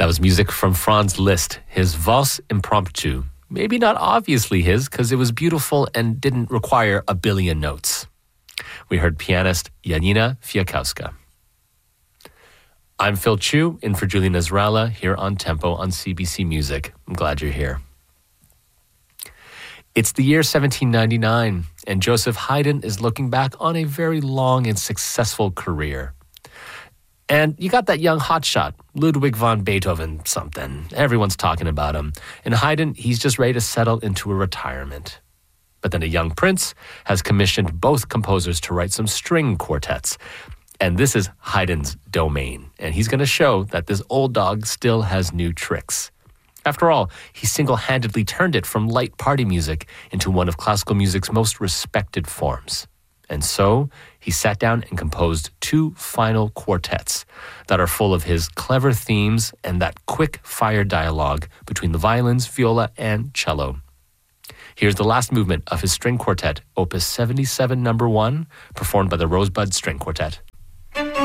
That was music from Franz Liszt, his Valse Impromptu. Maybe not obviously his, because it was beautiful and didn't require a billion notes. We heard pianist Janina Fiakowska. I'm Phil Chu, in for Julian Ezralla, here on Tempo on CBC Music. I'm glad you're here. It's the year 1799, and Joseph Haydn is looking back on a very long and successful career. And you got that young hotshot, Ludwig van Beethoven something. Everyone's talking about him. And Haydn, he's just ready to settle into a retirement. But then a young prince has commissioned both composers to write some string quartets. And this is Haydn's domain. And he's going to show that this old dog still has new tricks. After all, he single-handedly turned it from light party music into one of classical music's most respected forms. And so he sat down and composed two final quartets that are full of his clever themes and that quick-fire dialogue between the violins, viola, and cello. Here's the last movement of his string quartet, Opus 77, number 1, performed by the Rosebud String Quartet.